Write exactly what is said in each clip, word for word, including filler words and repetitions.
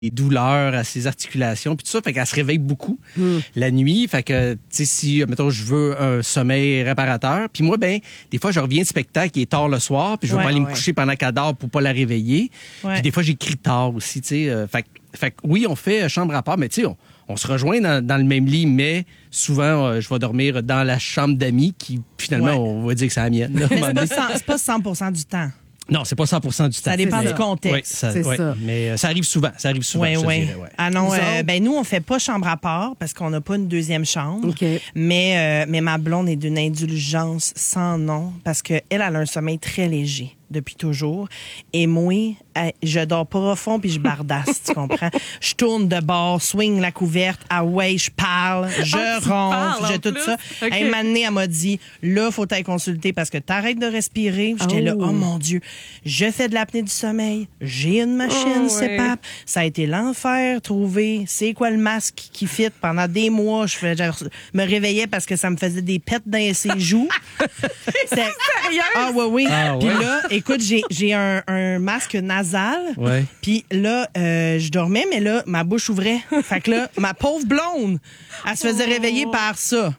douleurs à ses articulations, puis tout ça, fait qu'elle se réveille beaucoup mm. la nuit. Fait que, tu sais, si, mettons, je veux un sommeil réparateur, puis moi, ben, des fois, je reviens de spectacle, il est tard le soir, puis je vais ouais, pas aller ouais. me coucher pendant qu'elle dort pour pas la réveiller. Ouais. Puis des fois, j'écris tard aussi, tu sais. Euh, fait, fait que, oui, on fait chambre à part, mais tu sais, on, on se rejoint dans, dans le même lit, mais souvent, euh, je vais dormir dans la chambre d'amis qui, finalement, ouais. on va dire que c'est la mienne. Là, mais c'est pas, cent, c'est pas cent pour cent du temps. Non, c'est pas cent pour cent du temps. Ça dépend mais, du contexte. Oui, ça, c'est ouais, ça. Mais euh, ça arrive souvent. Ça arrive souvent. Oui, oui. Dirais, ouais. Ah non, euh, ben nous, on fait pas chambre à part parce qu'on n'a pas une deuxième chambre. Okay. Mais, euh, mais ma blonde est d'une indulgence sans nom parce qu'elle, elle a un sommeil très léger depuis toujours. Et moi, je dors profond puis je bardasse, tu comprends? Je tourne de bord, swing la couverte, ah ouais, je parle, je ah, ronfle, je tout plus? ça. Okay. Un moment donné, elle m'a dit, là, faut t'aller consulter parce que t'arrêtes de respirer. J'étais oh. là, oh mon Dieu, je fais de l'apnée du sommeil, j'ai une machine oh, C P A P. Ouais. Ça a été l'enfer, trouver c'est quoi le masque qui fit pendant des mois. Je, fais, je me réveillais parce que ça me faisait des pets dans ses joues. C'est sérieux? Ah oui, oui. Ah, puis ouais. là, écoute, j'ai, j'ai un, un masque nasal. Ouais. Puis là, euh, je dormais, mais là, ma bouche ouvrait. Fait que là, ma pauvre blonde, elle se faisait oh. réveiller par ça.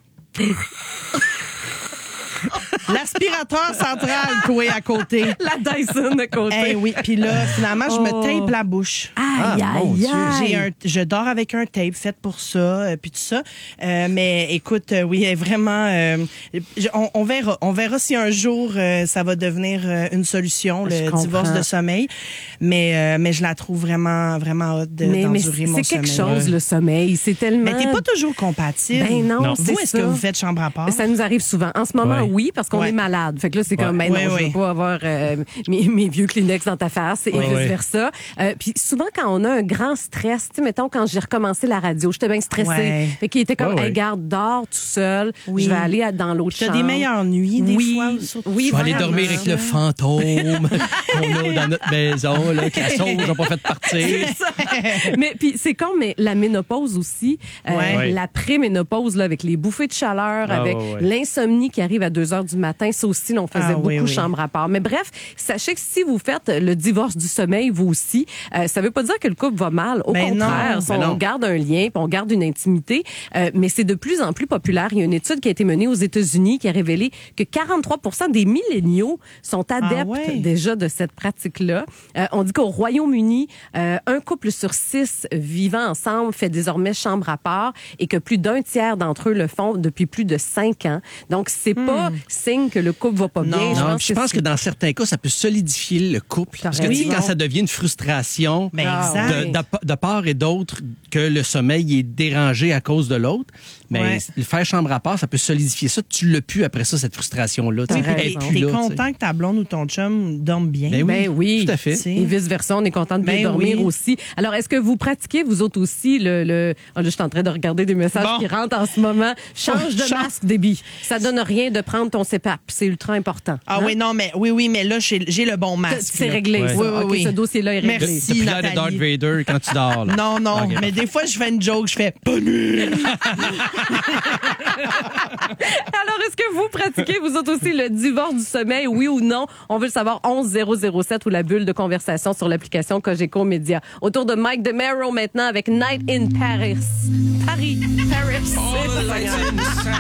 L'aspirateur central coué à côté. La Dyson à côté. Eh hey, oui, puis là, finalement, je oh. me tape la bouche. Aïe, ah, aïe, aïe. J'ai un, je dors avec un tape fait pour ça, euh, puis tout ça. Euh, mais écoute, euh, oui, vraiment, euh, on, on verra. On verra si un jour, euh, ça va devenir euh, une solution, je le comprends. divorce de sommeil. Mais, euh, mais je la trouve vraiment, vraiment hâte de, mais, d'endurer mais mon sommeil. c'est quelque chose, le sommeil. C'est tellement... Mais t'es pas toujours compatible. Ben non, non. c'est Vous, est-ce ça. que vous faites chambre à part? Ça nous arrive souvent. En ce moment, ouais. oui, parce qu'on ouais. est malade. Fait que là, c'est comme, ouais. ben non, ouais, je ouais. veux pas avoir euh, mes, mes vieux Kleenex dans ta face et ouais, vice-versa. Euh, puis souvent, quand on a un grand stress, tu sais, mettons, quand j'ai recommencé la radio, j'étais bien stressée. Ouais. Fait qu'il était comme, ouais, hey, ouais. garde, dors tout seul. Oui. Je vais aller à- dans l'autre T'as chambre. des meilleures nuits, des oui. fois. Surtout. Oui, Je vais aller vraiment. dormir avec le fantôme qu'on a dans notre maison, là, que la sauge n'a pas fait partir. mais puis c'est con, mais la ménopause aussi, euh, Ouais. Ouais. la pré-ménopause là, avec les bouffées de chaleur, Ah, avec ouais, ouais. l'insomnie qui arrive à deux heures du matin, ça aussi, là, on faisait Ah, beaucoup oui, oui. chambre à part. Mais bref, sachez que si vous faites le divorce du sommeil, vous aussi, euh, ça veut pas dire que le couple va mal. Au Ben contraire, non. si Ben on non. garde un lien, puis on garde une intimité, euh, mais c'est de plus en plus populaire. Il y a une étude qui a été menée aux États-Unis qui a révélé que quarante-trois pour cent des milléniaux sont adeptes Ah ouais. déjà de cette pratique-là. Euh, on dit qu'au Royaume-Uni, euh, un couple sur six vivant ensemble fait désormais chambre à part et que plus d'un tiers d'entre eux le font depuis plus de cinq ans. Donc, c'est Hmm. pas signe que le couple va pas Non. bien. Non, puis je pense que dans certains cas, ça peut solidifier le couple. Parce que tu sais, raison. quand ça devient une frustration Ben, Ah, exact. de, de, de part et d'autre, que le sommeil est dérangé à cause de l'autre, mais Ouais. le faire chambre à part, ça peut solidifier ça. Tu l'as plus après ça, cette frustration-là. Tu sais, T'as elle est raison. plus T'es là, tu sais. content que ta blonde ou ton chum dorme bien? Ben oui, Ben oui. tout à fait. C'est- Et vice-versa, on est content de bien Ben dormir oui. aussi. Alors, est-ce que vous pratiquez, vous autres aussi, le... le... Oh, là, je suis en train de regarder des messages Bon. qui rentrent en ce moment. Change de Change. masque, débit. Ça donne rien de prendre ton C P A P. C'est ultra important. Ah Hein? oui, non, mais oui, oui, mais là, j'ai, j'ai le bon masque. C'est là. réglé, Ouais. ça. Oui, oui, OK, oui. ce dossier-là est réglé. Merci. T'as plus l'air de Nathalie. Darth Vader quand tu dors. Là. Non, non, Ok, mais bon. des fois, je fais une joke, je fais « bonne nuit ». Alors, est-ce que vous pratiquez, vous autres aussi, le divorce du sommeil, oui ou non? On veut le savoir, onze zéro zéro sept ou la bulle de conversation sur l'application Cogeco Média. Autour de Mike DeMero maintenant avec Night in Paris. Paris. Paris.